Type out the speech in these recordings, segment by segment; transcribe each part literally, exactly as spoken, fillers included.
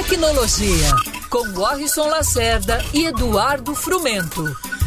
Tecnologia, com Warrison Lacerda e Eduardo Frumento.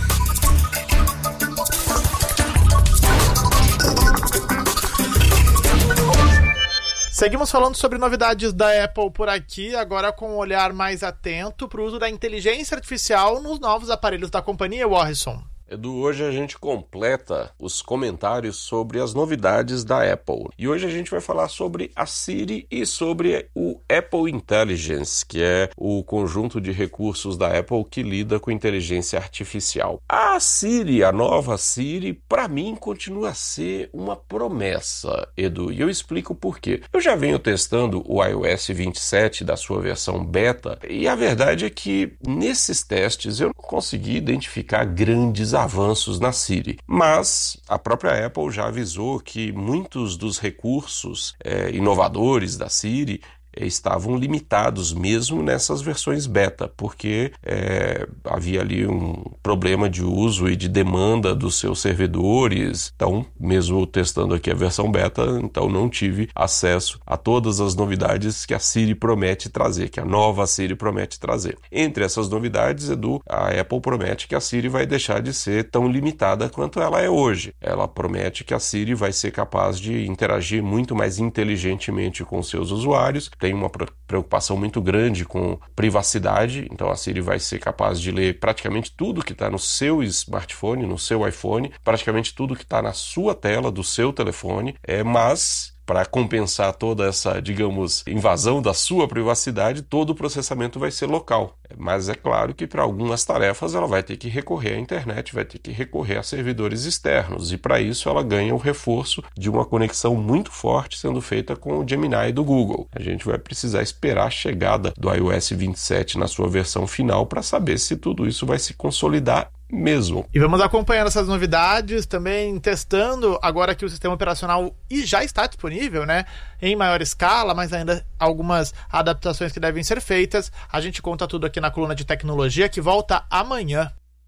Seguimos falando sobre novidades da Apple por aqui, agora com um olhar mais atento para o uso da inteligência artificial nos novos aparelhos da companhia, Warrison. Edu, hoje a gente completa os comentários sobre as novidades da Apple. E hoje a gente vai falar sobre a Siri e sobre o Apple Intelligence, que é o conjunto de recursos da Apple que lida com inteligência artificial. A Siri, a nova Siri, para mim continua a ser uma promessa, Edu, e eu explico por quê. Eu já venho testando o iOS vinte e sete da sua versão beta, e a verdade é que nesses testes eu não consegui identificar grandes avanços na Siri, mas a própria Apple já avisou que muitos dos recursos é, inovadores da Siri estavam limitados mesmo nessas versões beta, porque é, havia ali um problema de uso e de demanda dos seus servidores. Então, mesmo testando aqui a versão beta, então não tive acesso a todas as novidades que a Siri promete trazer, que a nova Siri promete trazer. Entre essas novidades, Edu, a Apple promete que a Siri vai deixar de ser tão limitada quanto ela é hoje. Ela promete que a Siri vai ser capaz de interagir muito mais inteligentemente com seus usuários. Tem uma preocupação muito grande com privacidade, então a Siri vai ser capaz de ler praticamente tudo que está no seu smartphone, no seu iPhone, praticamente tudo que está na sua tela do seu telefone, é, mas para compensar toda essa, digamos, invasão da sua privacidade, todo o processamento vai ser local. Mas é claro que para algumas tarefas ela vai ter que recorrer à internet, vai ter que recorrer a servidores externos, e para isso ela ganha o reforço de uma conexão muito forte sendo feita com o Gemini do Google. A gente vai precisar esperar a chegada do iOS vinte e sete na sua versão final para saber se tudo isso vai se consolidar mesmo. E vamos acompanhando essas novidades, também testando agora que o sistema operacional e já está disponível, né, em maior escala, mas ainda algumas adaptações que devem ser feitas. A gente conta tudo aqui na coluna de tecnologia, que volta amanhã.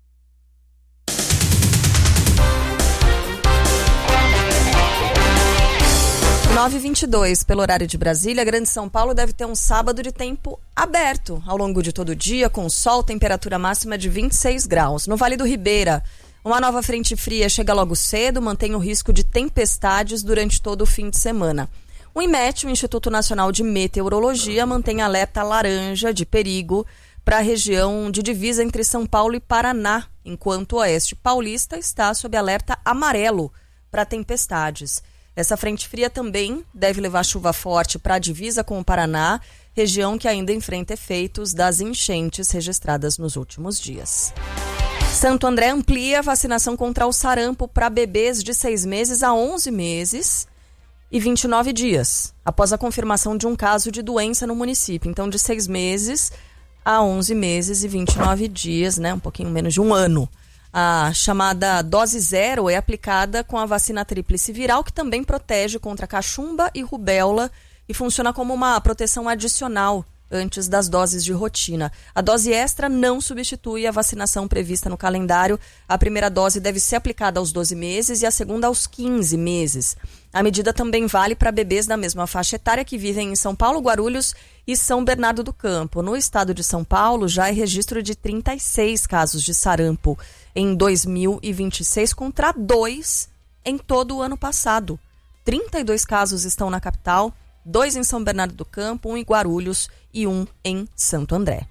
nove e vinte e dois, pelo horário de Brasília, a Grande São Paulo deve ter um sábado de tempo aberto ao longo de todo o dia, com sol, temperatura máxima de vinte e seis graus. No Vale do Ribeira, uma nova frente fria chega logo cedo, mantém o risco de tempestades durante todo o fim de semana. O INMET, o Instituto Nacional de Meteorologia, mantém alerta laranja de perigo para a região de divisa entre São Paulo e Paraná, enquanto o Oeste Paulista está sob alerta amarelo para tempestades. Essa frente fria também deve levar chuva forte para a divisa com o Paraná, região que ainda enfrenta efeitos das enchentes registradas nos últimos dias. Santo André amplia a vacinação contra o sarampo para bebês de seis meses a onze meses e vinte e nove dias, após a confirmação de um caso de doença no município. Então, de seis meses a onze meses e vinte e nove dias, né? Um pouquinho menos de um ano. A chamada dose zero é aplicada com a vacina tríplice viral, que também protege contra cachumba e rubéola e funciona como uma proteção adicional antes das doses de rotina. A dose extra não substitui a vacinação prevista no calendário. A primeira dose deve ser aplicada aos doze meses e a segunda aos quinze meses. A medida também vale para bebês da mesma faixa etária que vivem em São Paulo, Guarulhos e São Bernardo do Campo. No estado de São Paulo, já é registro de trinta e seis casos de sarampo em dois mil e vinte e seis, contra dois em todo o ano passado. trinta e dois casos estão na capital, dois em São Bernardo do Campo, um em Guarulhos e um em Santo André.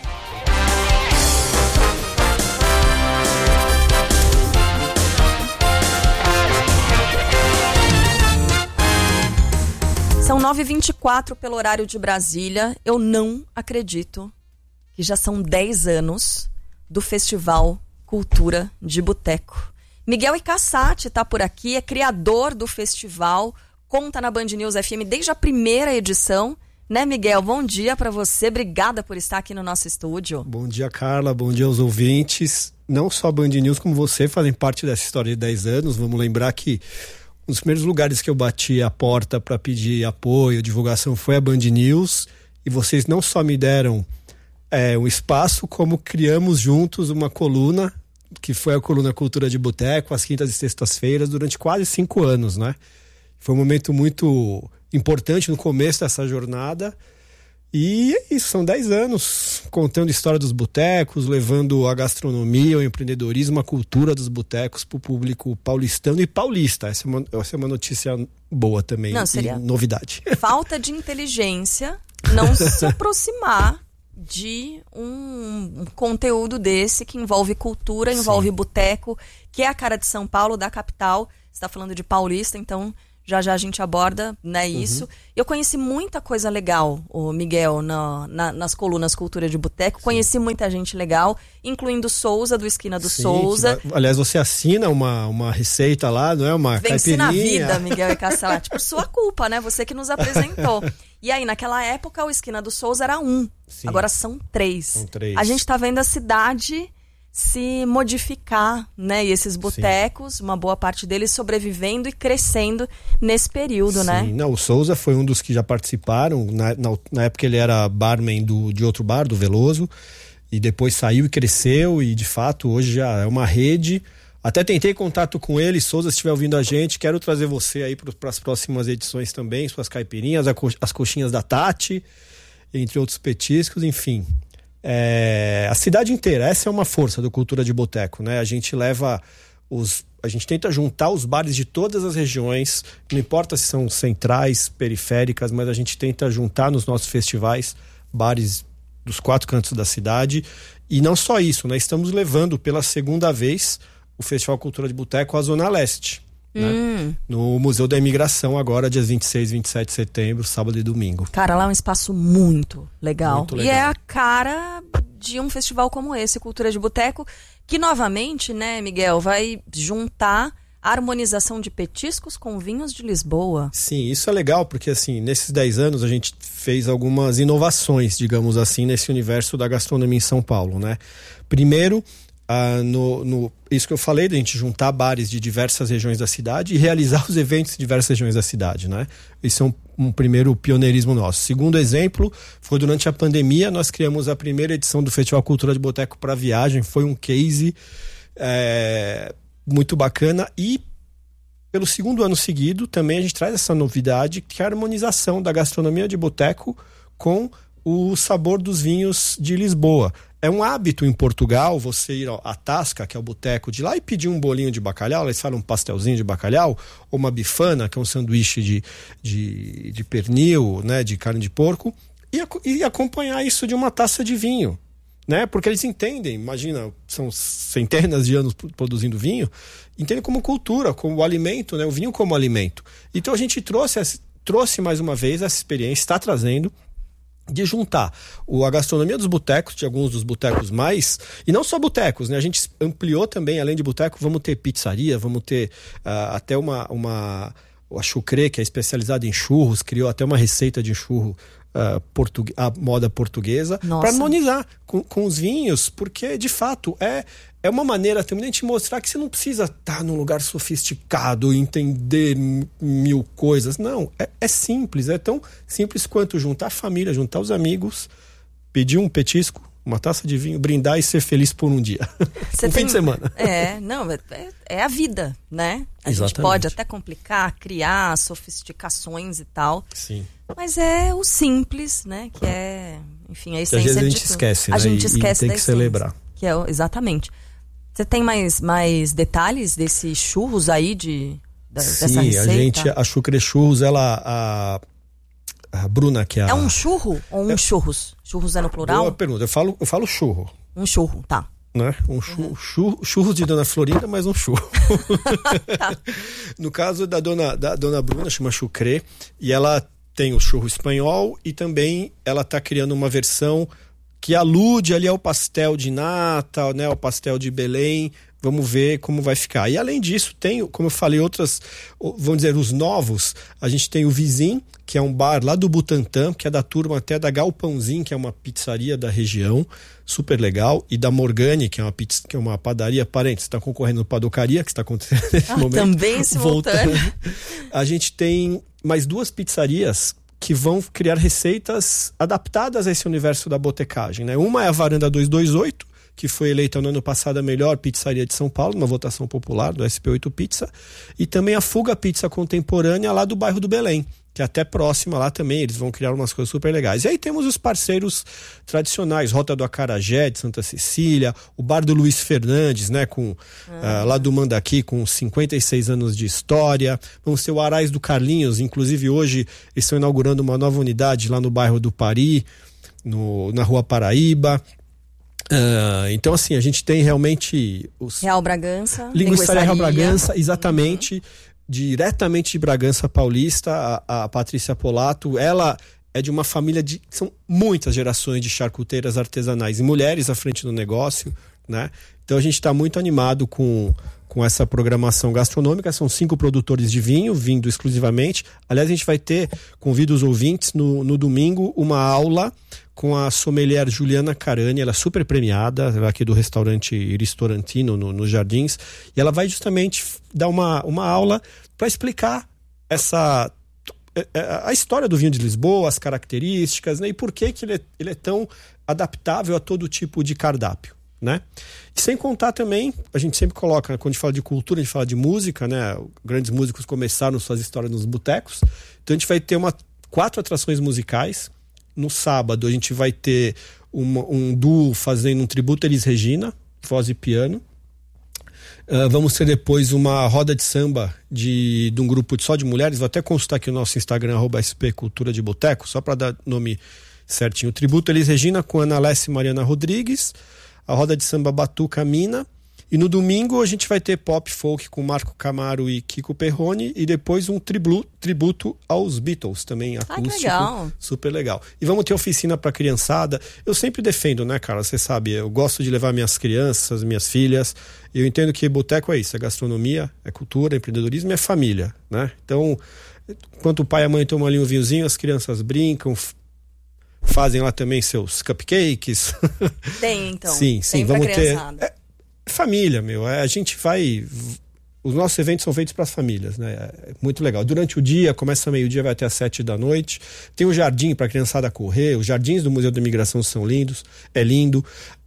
São nove e vinte e quatro pelo horário de Brasília. Eu não acredito que já são dez anos do Festival Cultura de Boteco. Miguel Icassati está por aqui, é criador do festival, conta na Band News F M desde a primeira edição. Né, Miguel? Bom dia para você, obrigada por estar aqui no nosso estúdio. Bom dia, Carla, bom dia aos ouvintes. Não só a Band News como você fazem parte dessa história de dez anos. Vamos lembrar que um dos primeiros lugares que eu bati a porta para pedir apoio, divulgação, foi a Band News. E vocês não só me deram é, um espaço, como criamos juntos uma coluna, que foi a coluna Cultura de Boteco, às quintas e sextas-feiras, durante quase cinco anos, né? Foi um momento muito importante no começo dessa jornada. E é isso, são dez anos contando a história dos botecos, levando a gastronomia, o empreendedorismo, a cultura dos botecos para o público paulistano e paulista. Essa é uma, essa é uma notícia boa também, não, seria e novidade. Falta de inteligência não se aproximar de um, um conteúdo desse que envolve cultura, envolve boteco, que é a cara de São Paulo, da capital. Você está falando de paulista, então... Já já a gente aborda, né, isso. Uhum. Eu conheci muita coisa legal, o Miguel, na, na, nas colunas Cultura de Boteco. Sim. Conheci muita gente legal, incluindo Souza, do Esquina do Sim, Souza. Aliás, você assina uma, uma receita lá, não é? Uma Vence caipirinha. Na vida, Miguel e Castellati. Por sua culpa, né? Você que nos apresentou. E aí, naquela época, o Esquina do Souza era um. Sim. Agora são três. São três. A gente tá vendo a cidade... se modificar, né? E esses botecos, Sim. uma boa parte deles sobrevivendo e crescendo nesse período, Sim. né? Não, o Souza foi um dos que já participaram. Na, na, na época ele era barman do, de outro bar, do Veloso. E depois saiu e cresceu. E de fato hoje já é uma rede. Até tentei contato com ele. Souza, se estiver ouvindo a gente, quero trazer você aí para as próximas edições também. Suas caipirinhas, as coxinhas da Tati, entre outros petiscos, enfim... É, a cidade inteira, essa é uma força do Cultura de Boteco, né? A gente leva os, a gente tenta juntar os bares de todas as regiões, não importa se são centrais, periféricas, mas a gente tenta juntar nos nossos festivais bares dos quatro cantos da cidade. E não só isso, né? Estamos levando pela segunda vez o Festival Cultura de Boteco à Zona Leste. Né? Hum. No Museu da Imigração, agora dias vinte e seis e vinte e sete de setembro, sábado e domingo. Cara, lá é um espaço muito legal. Muito legal. E é a cara de um festival como esse, Cultura de Boteco, que novamente, né, Miguel, vai juntar a harmonização de petiscos com vinhos de Lisboa. Sim, isso é legal, porque assim, nesses dez anos a gente fez algumas inovações, digamos assim, nesse universo da gastronomia em São Paulo, né? Primeiro, Uh, no, no, isso que eu falei, da gente juntar bares de diversas regiões da cidade e realizar os eventos de diversas regiões da cidade, né? Isso é um, um primeiro pioneirismo nosso. Segundo exemplo, foi durante a pandemia, nós criamos a primeira edição do Festival Cultura de Boteco para Viagem, foi um case é, muito bacana e pelo segundo ano seguido também a gente traz essa novidade que é a harmonização da gastronomia de boteco com o sabor dos vinhos de Lisboa. É um hábito em Portugal você ir à Tasca, que é o boteco de lá, e pedir um bolinho de bacalhau, eles falam um pastelzinho de bacalhau, ou uma bifana, que é um sanduíche de, de, de pernil, né, de carne de porco, e, e acompanhar isso de uma taça de vinho, né? Porque eles entendem, imagina, são centenas de anos produzindo vinho, entendem como cultura, como alimento, né? O vinho como alimento. Então a gente trouxe, trouxe mais uma vez essa experiência, está trazendo, de juntar o, a gastronomia dos botecos, de alguns dos botecos mais, e não só botecos, né? A gente ampliou também, além de boteco, vamos ter pizzaria, vamos ter uh, até uma, uma a Chucré, que é especializada em churros, criou até uma receita de churro uh, portugue- a moda portuguesa, para harmonizar com, com os vinhos, porque de fato é É uma maneira também de te mostrar que você não precisa estar num lugar sofisticado, entender mil coisas. Não, é, é simples. É tão simples quanto juntar a família, juntar os amigos, pedir um petisco, uma taça de vinho, brindar e ser feliz por um dia. Você um tem... fim de semana. É, não, é, é a vida, né? A Exatamente. gente pode até complicar, criar sofisticações e tal. Sim. Mas é o simples, né? Que é, enfim, a essência às vezes a de gente tudo. esquece, a né? gente E- esquece e tem da que essência, celebrar. Que é, o- exatamente. Você tem mais, mais detalhes desses churros aí de, da, Sim, dessa receita? a gente, a Chucré Churros, ela, a, a Bruna, que é a... É um churro ou um churros? Churros é no plural? Boa pergunta, eu falo, eu falo churro, Um churro, tá. né? Um churro, churro, churros de Dona Florinda, mas um churro. No caso da dona, da dona Bruna, chama Chucré, e ela tem o churro espanhol e também ela tá criando uma versão que alude ali ao pastel de nata, né, ao pastel de Belém. Vamos ver como vai ficar. E além disso, tem, como eu falei, outras, vamos dizer, os novos. A gente tem o Vizin, que é um bar lá do Butantã, que é da turma até da Galpãozinho, que é uma pizzaria da região, super legal. E da Morgani, que é uma, pizza, que é uma padaria parente. Você está concorrendo no Padocaria, que está acontecendo nesse Ah, momento. também simultâneo. A gente tem mais duas pizzarias que vão criar receitas adaptadas a esse universo da botecagem, né? Uma é a Varanda duzentos e vinte e oito, que foi eleita no ano passado a melhor pizzaria de São Paulo, numa votação popular do S P oito Pizza, e também a Fuga Pizza Contemporânea lá do bairro do Belém, que é até próxima lá também, eles vão criar umas coisas super legais. E aí temos os parceiros tradicionais, Rota do Acarajé, de Santa Cecília, o Bar do Luiz Fernandes, né, com, ah. uh, lá do Mandaqui, com cinquenta e seis anos de história. Vamos ter o Arais do Carlinhos, inclusive hoje eles estão inaugurando uma nova unidade lá no bairro do Pari, no, na Rua Paraíba. Uh, então, assim, a gente tem realmente os... Real Bragança. Linguiçaria Real Bragança, exatamente. Uhum. Diretamente de Bragança Paulista, a, a Patrícia Polato. Ela é de uma família de... São muitas gerações de charcuteiras artesanais e mulheres à frente do negócio, né? Então, a gente está muito animado com, com essa programação gastronômica. São cinco produtores de vinho, vindo exclusivamente. Aliás, a gente vai ter, convido os ouvintes, no, no domingo, uma aula com a sommelier Juliana Carani, ela é super premiada, ela é aqui do restaurante Ristorantino, no, nos Jardins, e ela vai justamente dar uma, uma aula para explicar essa, a história do vinho de Lisboa, as características, né, e por que, que ele, é, ele é tão adaptável a todo tipo de cardápio, né? E sem contar também, a gente sempre coloca, quando a gente fala de cultura, a gente fala de música, né? Grandes músicos começaram suas histórias nos botecos, então a gente vai ter uma, quatro atrações musicais. No sábado a gente vai ter uma, um duo fazendo um tributo a Elis Regina, voz e piano. Uh, vamos ter depois uma roda de samba de, de um grupo de, só de mulheres. Vou até consultar aqui o nosso Instagram, arroba S P Cultura de Boteco, só para dar nome certinho. O tributo a Elis Regina com Ana Alessia e Mariana Rodrigues. A roda de samba Batuca Mina. E no domingo a gente vai ter pop folk com Marco Camaro e Kiko Perrone, e depois um tributo, tributo aos Beatles, também acústico. Ah, legal. Super legal. E vamos ter oficina para criançada. Eu sempre defendo, né, cara? Você sabe, eu gosto de levar minhas crianças, minhas filhas. Eu entendo que boteco é isso, é gastronomia, é cultura, é empreendedorismo, é família, né? Então, enquanto o pai e a mãe tomam ali um vinhozinho, as crianças brincam, fazem lá também seus cupcakes. Tem, então. Sim, sim, Tem vamos ter... É, família, meu, a gente vai, os nossos eventos são feitos para as famílias, né? É muito legal. Durante o dia, começa meio-dia, vai até às sete da noite. Tem o jardim para a criançada correr. Os jardins do Museu da Imigração são lindos, é lindo.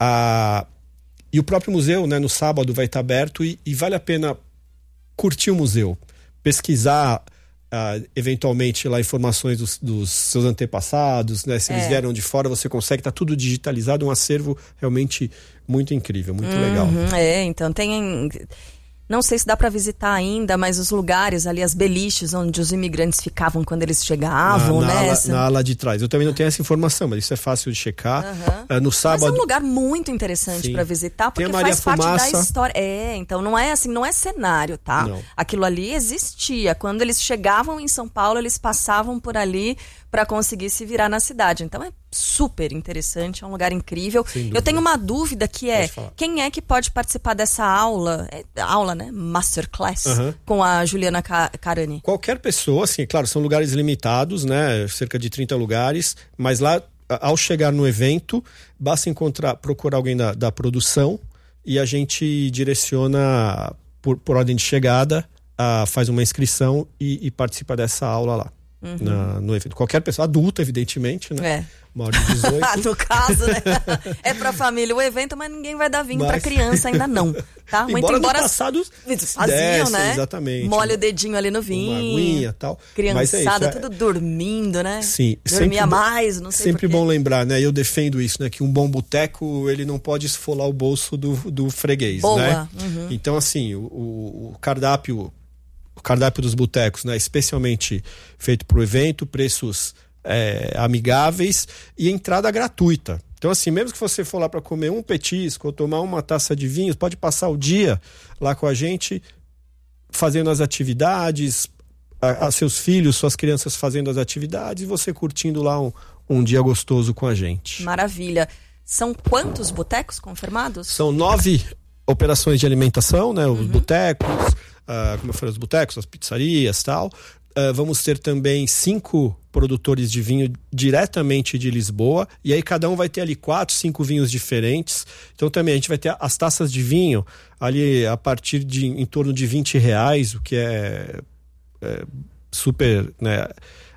Ah, e o próprio museu, né, no sábado vai estar aberto e, e vale a pena curtir o museu, pesquisar Uh, eventualmente lá informações dos, dos seus antepassados, né? Se é. eles vieram de fora, você consegue, tá tudo digitalizado, um acervo realmente muito incrível, muito uhum, legal. É, então tem... Não sei se dá para visitar ainda, mas os lugares ali, as beliches onde os imigrantes ficavam quando eles chegavam, na, na né? Ala, essa... Na ala de trás. Eu também não tenho essa informação, mas isso é fácil de checar. Uhum. Uh, no sábado... Mas é um lugar muito interessante para visitar, porque faz parte da história. É, então não é assim, não é cenário, tá? Não. Aquilo ali existia. Quando eles chegavam em São Paulo, eles passavam por ali para conseguir se virar na cidade. Então é super interessante, é um lugar incrível. Eu tenho uma dúvida que é, quem é que pode participar dessa aula, é, aula, né? Masterclass, uhum. com a Juliana Carani? Qualquer pessoa, assim, claro, são lugares limitados, né? Cerca de trinta lugares, mas lá, ao chegar no evento, basta encontrar, procurar alguém da, da produção e a gente direciona por, por ordem de chegada, a, faz uma inscrição e, e participa dessa aula lá. Uhum. Na, no evento. Qualquer pessoa, adulta, evidentemente, né? É. Maior de dezoito. No caso, né? É pra família o evento, mas ninguém vai dar vinho mas... pra criança ainda não. Tá? Muito embora, embora no passado faziam, desse, né? Exatamente. Molha o dedinho ali no vinho. Uma aguinha e tal. Criançada, é tudo é... dormindo, né? Sim. Dormia mais, não sei Sempre bom lembrar, né? Eu defendo isso, né? Que um bom boteco, ele não pode esfolar o bolso do, do freguês, Boa. né? Uhum. Então, assim, o, o, o cardápio... O cardápio dos botecos, né, especialmente feito para o evento, preços é, amigáveis e entrada gratuita. Então, assim, mesmo que você for lá para comer um petisco ou tomar uma taça de vinho, pode passar o dia lá com a gente fazendo as atividades, a, a seus filhos, suas crianças fazendo as atividades e você curtindo lá um, um dia gostoso com a gente. Maravilha. São quantos botecos confirmados? São nove operações de alimentação, né, os uhum. botecos... Uh, como eu falei, os botecos, as pizzarias e tal. Uh, vamos ter também cinco produtores de vinho diretamente de Lisboa. E aí cada um vai ter ali quatro, cinco vinhos diferentes. Então também a gente vai ter as taças de vinho ali a partir de em torno de vinte reais, o que é, é super, né,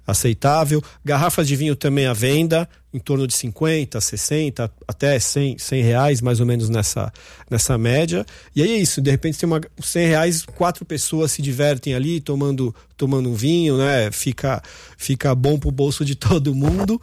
aceitável. Garrafas de vinho também à venda, em torno de cinquenta, sessenta, até cem, cem reais, mais ou menos nessa, nessa média. E aí é isso, de repente tem uma, cem reais, quatro pessoas se divertem ali tomando, tomando um vinho, né? Fica, fica bom pro bolso de todo mundo.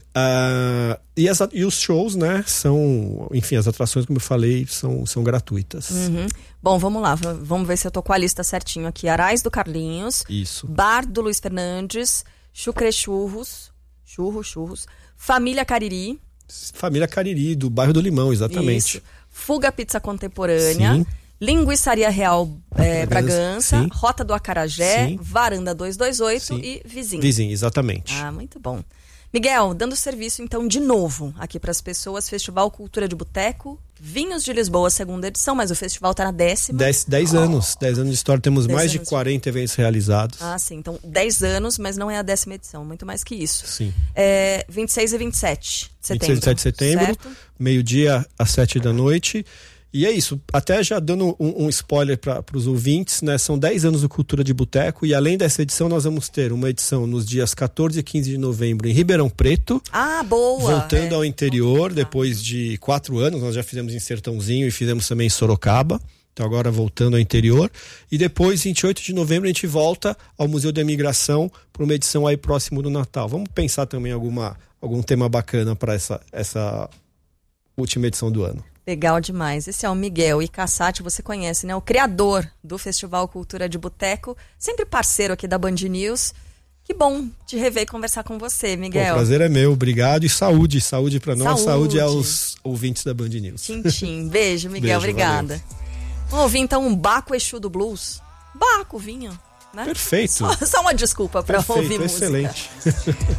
Uh, e, as, e os shows, né? São, enfim, as atrações, como eu falei, são, são gratuitas. Uhum. Bom, vamos lá, vamos ver se eu tô com a lista certinho aqui. Arais do Carlinhos. Isso. Bar do Luiz Fernandes. Chucre Churros. Churros, churros. Família Cariri. Família Cariri, do bairro do Limão, exatamente. Isso. Fuga Pizza Contemporânea. Sim. Linguiçaria Real é, Bragança. Sim. Rota do Acarajé. Sim. Varanda duzentos e vinte e oito Sim. e Vizinho. Vizinho, exatamente. Ah, muito bom. Miguel, dando serviço então de novo aqui para as pessoas, Festival Cultura de Boteco, Vinhos de Lisboa, segunda edição, mas o festival está na décima. Dez, dez oh. anos, dez anos de história, temos mais anos. de quarenta eventos realizados. Ah, sim, então dez anos, mas não é a décima edição, muito mais que isso. Sim. É, vinte e seis e vinte e sete de setembro. vinte e seis e vinte e sete de setembro, certo? meio-dia às sete da noite. E é isso, até já dando um, um spoiler para os ouvintes, né? São dez anos do Cultura de Boteco e além dessa edição nós vamos ter uma edição nos dias quatorze e quinze de novembro em Ribeirão Preto. Ah, boa! Voltando é. ao interior, depois de quatro anos, nós já fizemos em Sertãozinho e fizemos também em Sorocaba. Então agora voltando ao interior. E depois, vinte e oito de novembro, a gente volta ao Museu da Imigração para uma edição aí próximo do Natal. Vamos pensar também alguma, algum tema bacana para essa, essa última edição do ano. Legal demais. Esse é o Miguel Icassati, você conhece, né? O criador do Festival Cultura de Boteco, sempre parceiro aqui da Band News. Que bom te rever e conversar com você, Miguel. Pô, o prazer é meu, obrigado. E saúde, saúde para nós, saúde. saúde aos ouvintes da Band News. Tchim, tchim. Beijo, Miguel, Beijo, obrigada. valeu. Vamos ouvir então um Baco Exu do Blues. Baco, vinho, né? Perfeito. Só, só uma desculpa para ouvir música. Excelente.